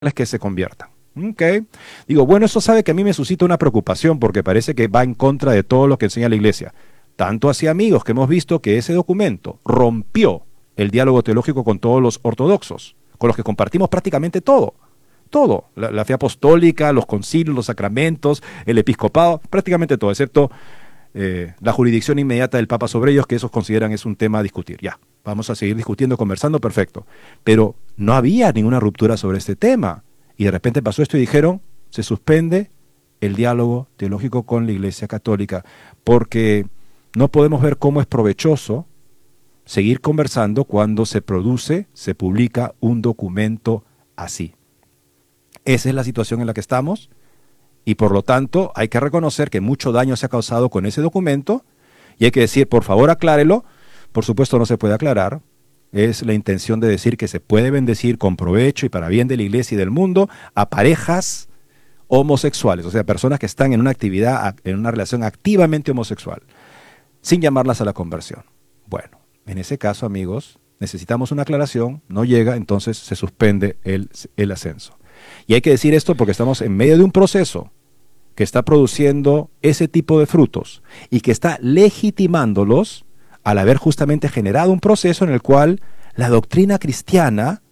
que se conviertan. Ok. Digo, bueno, eso sabe que a mí me suscita una preocupación porque parece que va en contra de todo lo que enseña la Iglesia. Tanto así, amigos, que hemos visto que ese documento rompió el diálogo teológico con todos los ortodoxos, con los que compartimos prácticamente todo. Todo. La fe apostólica, los concilios, los sacramentos, el episcopado, prácticamente todo, excepto la jurisdicción inmediata del Papa sobre ellos, que esos consideran es un tema a discutir. Ya, vamos a seguir discutiendo, conversando, perfecto. Pero no había ninguna ruptura sobre este tema. Y de repente pasó esto y dijeron, se suspende el diálogo teológico con la Iglesia Católica, porque no podemos ver cómo es provechoso seguir conversando cuando se produce, se publica un documento así. Esa es la situación en la que estamos. Y por lo tanto hay que reconocer que mucho daño se ha causado con ese documento y hay que decir, por favor, aclárelo. Por supuesto no se puede aclarar. Es la intención de decir que se puede bendecir con provecho y para bien de la Iglesia y del mundo a parejas homosexuales, o sea, personas que están en una actividad, en una relación activamente homosexual, sin llamarlas a la conversión. Bueno, en ese caso, amigos, necesitamos una aclaración, no llega, entonces se suspende el ascenso. Y hay que decir esto porque estamos en medio de un proceso que está produciendo ese tipo de frutos y que está legitimándolos al haber justamente generado un proceso en el cual la doctrina cristiana,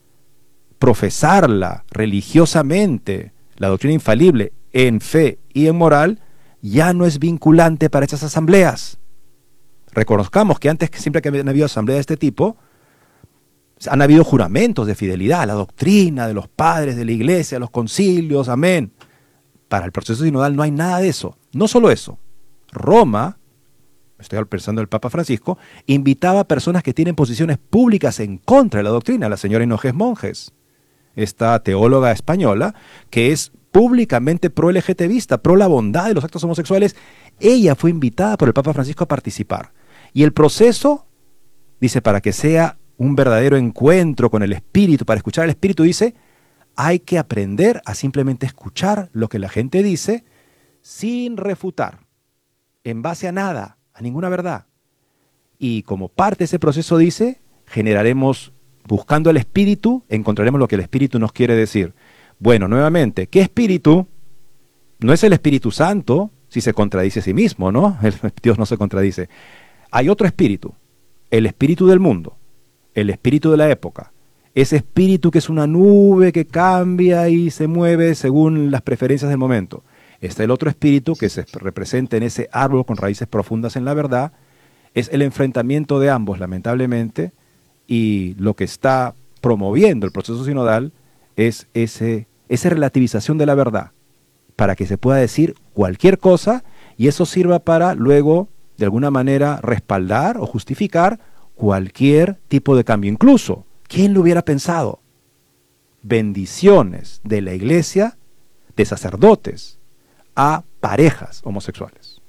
profesarla religiosamente, la doctrina infalible en fe y en moral, ya no es vinculante para estas asambleas. Reconozcamos que antes, siempre que han habido asambleas de este tipo, han habido juramentos de fidelidad a la doctrina de los padres de la Iglesia, a los concilios, amén. Para el proceso sinodal no hay nada de eso. No solo eso. Roma, estoy pensando en el Papa Francisco, invitaba a personas que tienen posiciones públicas en contra de la doctrina, la señora Hinojés Monjes, esta teóloga española, que es públicamente pro-LGTBista, pro la bondad de los actos homosexuales. Ella fue invitada por el Papa Francisco a participar. Y el proceso, dice, para que sea un verdadero encuentro con el Espíritu, para escuchar al Espíritu, dice, hay que aprender a simplemente escuchar lo que la gente dice sin refutar, en base a nada, a ninguna verdad. Y como parte de ese proceso, dice, generaremos, buscando al Espíritu, encontraremos lo que el Espíritu nos quiere decir. Bueno, nuevamente, ¿qué Espíritu? No es el Espíritu Santo, si se contradice a sí mismo, ¿no? Dios no se contradice. Hay otro Espíritu, el Espíritu del mundo, el espíritu de la época, ese espíritu que es una nube que cambia y se mueve según las preferencias del momento. Está el otro espíritu que se representa en ese árbol con raíces profundas en la verdad, es el enfrentamiento de ambos, lamentablemente, y lo que está promoviendo el proceso sinodal es esa relativización de la verdad, para que se pueda decir cualquier cosa y eso sirva para luego, de alguna manera, respaldar o justificar cualquier tipo de cambio. Incluso, ¿quién lo hubiera pensado? Bendiciones de la Iglesia, de sacerdotes, a parejas homosexuales.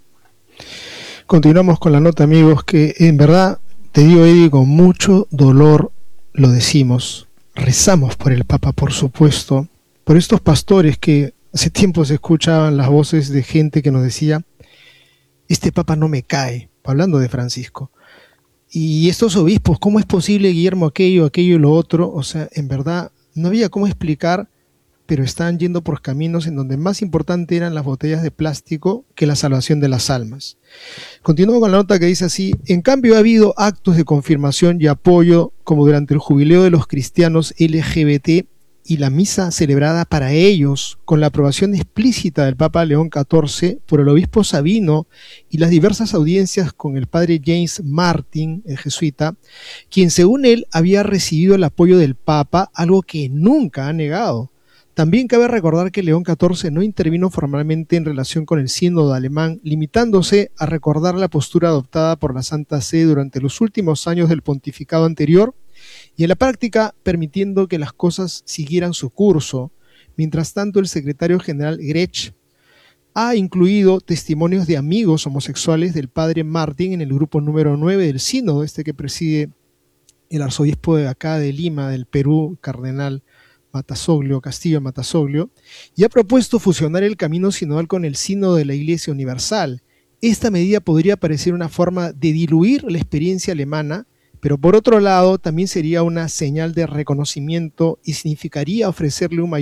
Continuamos con la nota, amigos, que en verdad, te digo, Eddie, con mucho dolor lo decimos. Rezamos por el Papa, por supuesto, por estos pastores que hace tiempo se escuchaban las voces de gente que nos decía, este Papa no me cae, hablando de Francisco. Y estos obispos, ¿cómo es posible, Guillermo, aquello y lo otro? O sea, en verdad, no había cómo explicar, pero están yendo por caminos en donde más importante eran las botellas de plástico que la salvación de las almas. Continúo con la nota que dice así, en cambio ha habido actos de confirmación y apoyo, como durante el jubileo de los cristianos LGBT y la misa celebrada para ellos, con la aprobación explícita del Papa León XIV por el obispo Sabino y las diversas audiencias con el padre James Martin, el jesuita, quien según él había recibido el apoyo del Papa, algo que nunca ha negado. También cabe recordar que León XIV no intervino formalmente en relación con el sínodo alemán, limitándose a recordar la postura adoptada por la Santa Sede durante los últimos años del pontificado anterior, y en la práctica permitiendo que las cosas siguieran su curso. Mientras tanto, el secretario general Grech ha incluido testimonios de amigos homosexuales del padre Martín en el grupo número 9 del sínodo, que preside el arzobispo de acá de Lima, del Perú, cardenal Matasoglio, Castillo Matasoglio, y ha propuesto fusionar el camino sinodal con el sínodo de la Iglesia Universal. Esta medida podría parecer una forma de diluir la experiencia alemana, Pero por otro lado, también sería una señal de reconocimiento y significaría ofrecerle un mayor